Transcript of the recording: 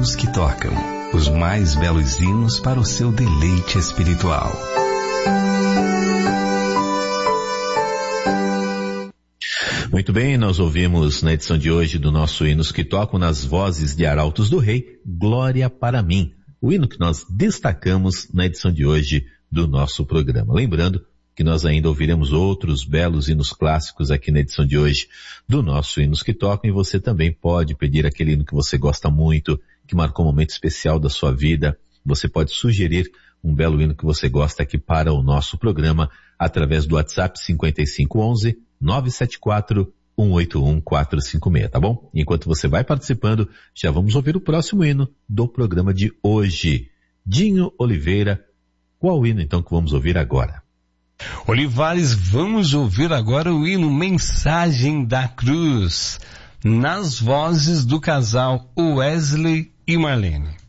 hinos que tocam, os mais belos hinos para o seu deleite espiritual. Muito bem, nós ouvimos na edição de hoje do nosso Hinos que Tocam, nas vozes de Arautos do Rei, Glória para Mim, o hino que nós destacamos na edição de hoje do nosso programa. Lembrando que nós ainda ouviremos outros belos hinos clássicos aqui na edição de hoje do nosso Hinos que Tocam, e você também pode pedir aquele hino que você gosta muito, que marcou um momento especial da sua vida. Você pode sugerir um belo hino que você gosta aqui para o nosso programa através do WhatsApp 5511-974-181-456, tá bom? Enquanto você vai participando, já vamos ouvir o próximo hino do programa de hoje. Dinho Oliveira, qual hino então que vamos ouvir agora? Olivares, vamos ouvir agora o hino Mensagem da Cruz, nas vozes do casal Wesley e Marlene.